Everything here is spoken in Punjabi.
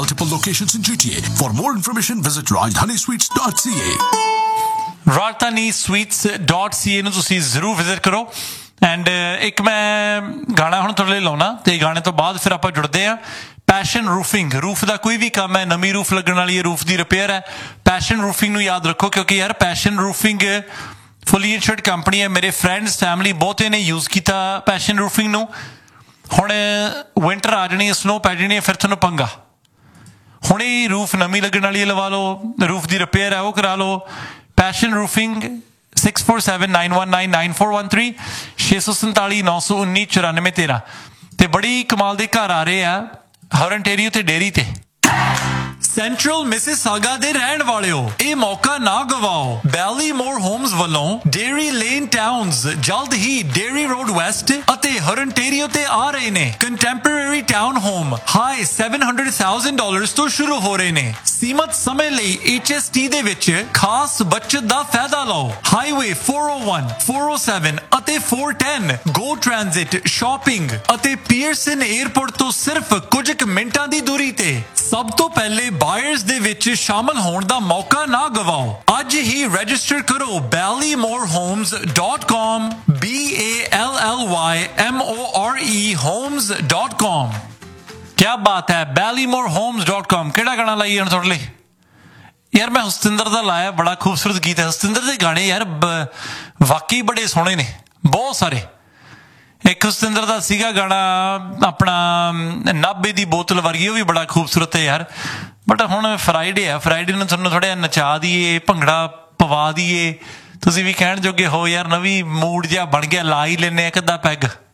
Multiple locations in GTA. For more information, visit rajdanisweets.ca. rajdanisweets.ca ਨੂੰ ਤੁਸੀਂ ਜ਼ਰੂਰ ਵਿਜ਼ਿਟ ਕਰੋ। ਐਂਡ ਇੱਕ ਮੈਂ ਗਾਣਾ ਹੁਣ ਤੁਹਾਡੇ ਲਈ ਲਾਉਣਾ ਤੇ ਗਾਣੇ ਤੋਂ ਬਾਅਦ ਫਿਰ ਆਪਾਂ ਜੁੜਦੇ ਹਾਂ। ਪੈਸ਼ਨ ਰੂਫਿੰਗ, ਰੂਫ ਦਾ ਕੋਈ ਵੀ ਕੰਮ ਹੈ, ਨਵੀਂ ਰੂਫ ਲੱਗਣ ਵਾਲੀ ਹੈ, ਰੂਫ ਦੀ ਰਿਪੇਅਰ ਹੈ, ਪੈਸ਼ਨ ਰੂਫਿੰਗ ਨੂੰ ਯਾਦ ਰੱਖੋ ਕਿਉਂਕਿ ਯਾਰ ਪੈਸ਼ਨ ਰੂਫਿੰਗ ਫੁੱਲੀ ਇੰਸ਼ੋਰਡ ਕੰਪਨੀ ਹੈ। ਮੇਰੇ ਫਰੈਂਡਸ ਫੈਮਿਲੀ ਬਹੁਤੇ ਨੇ ਯੂਜ਼ ਕੀਤਾ ਪੈਸ਼ਨ ਰੂਫਿੰਗ ਨੂੰ। ਹੁਣ ਵਿੰਟਰ ਆ ਜਾਣੀ, ਸਨੋ ਪੈ ਜਾਣੀ, ਫਿਰ ਤੁਹਾਨੂੰ ਪੰਗਾ। ਹੁਣੇ ਰੂਫ ਨਵੀਂ ਲੱਗਣ ਵਾਲੀ ਲਵਾ ਲਓ, ਰੂਫ ਦੀ ਰਿਪੇਅਰ ਹੈ ਉਹ ਕਰਾ ਲਓ। ਪੈਸ਼ਨ ਰੂਫਿੰਗ 6479199413 647 919 9413 ਤੇ ਬੜੀ ਕਮਾਲ ਦੇ ਘਰ ਆ ਰਹੇ ਆ ਹੌਰਨਟੇਰੀਓ ਤੇ ਡੇਰੀ ਤੇ। ਸੈਂਟਰਲ ਮਿਸਿਸਾਗਾ ਦੇ ਰਹਿਣ ਵਾਲਿਓ, ਇਹ ਮੌਕਾ ਨਾ ਗਵਾਓ। ਬੈਲੀਮੋਰ ਹੋਮਸ ਵੱਲੋਂ ਡੇਰੀ ਲੇਨ ਟਾਊਨਸ ਜਲਦ ਹੀ ਡੇਰੀ ਰੋਡ ਵੈਸਟ ਅਤੇ ਹੌਰਨਟੇਰੀਓ ਤੇ ਆ ਰਹੇ ਨੇ। ਕੰਟੈਂਪਰੇਰੀ ਟਾਊਨ ਹੋਮ ਹਾਈ $700,000 ਤੋਂ ਸ਼ੁਰੂ ਹੋ ਰਹੇ ਨੇ। ਸੀਮਤ ਸਮੇਂ ਲਈ HST ਦੇ ਵਿੱਚ ਖਾਸ ਬਚਤ ਦਾ ਫਾਇਦਾ ਲਓ। ਹਾਈਵੇ 401, 407 ਅਤੇ 410 ਗੋ ਟ੍ਰਾਂਜ਼ਿਟ, ਸ਼ਾਪਿੰਗ ਅਤੇ ਪੀਅਰਸਨ 에ਅਰਪੋਰਟ ਤੋਂ ਸਿਰਫ ਕੁਝ ਕੁ ਮਿੰਟਾਂ ਦੀ ਦੂਰੀ ਤੇ। ਸਭ ਤੋਂ ਪਹਿਲੇ ਬਾਇਰਸ ਦੇ ਵਿੱਚ ਸ਼ਾਮਲ ਹੋਣ ਦਾ ਮੌਕਾ ਨਾ ਗਵਾਓ। ਅੱਜ ਹੀ ਰਜਿਸਟਰ ਕਰੋ ballymorhomes.com BALLYMORE homes.com। ਕਿਆ ਬਾਤ ਹੈ, ballymorhomes.com। ਕਿਹੜਾ ਗਾਣਾ ਲਾਈਏ ਹੁਣ ਤੁਹਾਡੇ ਲਈ? ਯਾਰ ਮੈਂ ਹਸਤਿੰਦਰ ਦਾ ਲਾਇਆ, ਬੜਾ ਖੂਬਸੂਰਤ ਗੀਤ ਹੈ। ਹਸਤਿੰਦਰ ਦੇ ਗਾਣੇ ਯਾਰ ਵਾਕਈ ਬੜੇ ਸੋਹਣੇ ਨੇ, ਬਹੁਤ ਸਾਰੇ। ਇੱਕ ਹਸਤਿੰਦਰ ਦਾ ਸੀਗਾ ਗਾਣਾ ਆਪਣਾ 90 ਦੀ ਬੋਤਲ ਵਰਗੀ, ਉਹ ਵੀ ਬੜਾ ਖੂਬਸੂਰਤ ਹੈ ਯਾਰ। ਬਟ ਹੁਣ ਫਰਾਈਡੇ ਆ, ਫਰਾਈਡੇ ਨੂੰ ਤੁਹਾਨੂੰ ਥੋੜ੍ਹਾ ਜਿਹਾ ਨਚਾ ਦਈਏ, ਭੰਗੜਾ ਪਵਾ ਦਈਏ, ਤੁਸੀਂ ਵੀ ਕਹਿਣ ਜੋਗੇ ਹੋ ਯਾਰ। ਨਵੀਂ ਮੂਡ ਜਿਹਾ ਬਣ ਗਿਆ, ਲਾ ਹੀ ਲੈਂਦੇ ਆ ਇੱਕ ਅੱਧਾ ਪੈਗ।